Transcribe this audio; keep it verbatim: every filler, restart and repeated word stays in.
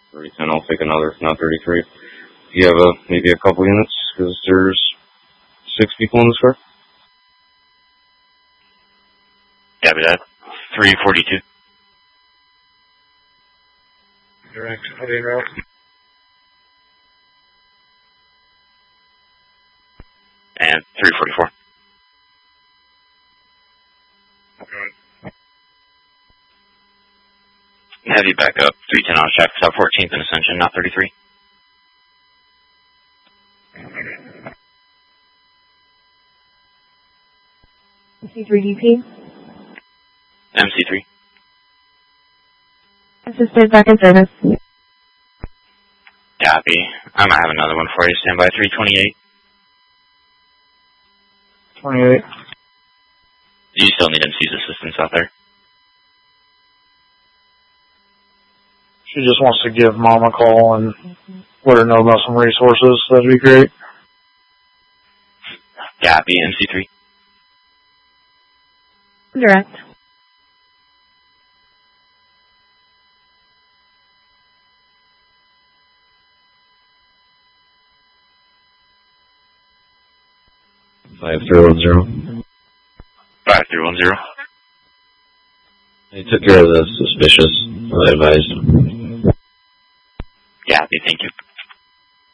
thirty ten, I'll take another, not thirty-three. Do you have a, maybe a couple units? Because there's six people in this car. Copy that. three forty-two. Direct, heading route. And three forty-four. Okay. Have you back up. three ten on check. South fourteenth and Ascension, not thirty-three. M C three D P. M C three. Assisted back in service. Copy. I might have another one for you. Stand by three twenty-eight. twenty-eight. Do you still need M C's assistance out there? She just wants to give Mom a call and let her know about some resources. That'd be great. Copy. M C three. Direct. five three one zero. five three one zero. I took care of the suspicious, I advised. Copy. Thank you.